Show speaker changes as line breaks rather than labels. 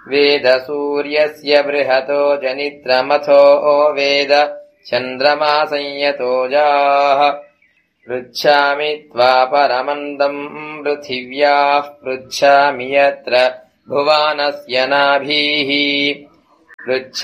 वेद सूर्यस्य बृहतो जनित्रमथो वेद चन्द्रमा संयतोजाः पृच्छामि त्वा परमन्दम् पृथिव्याः पृच्छामि यत्र भुवानस्य नाभिः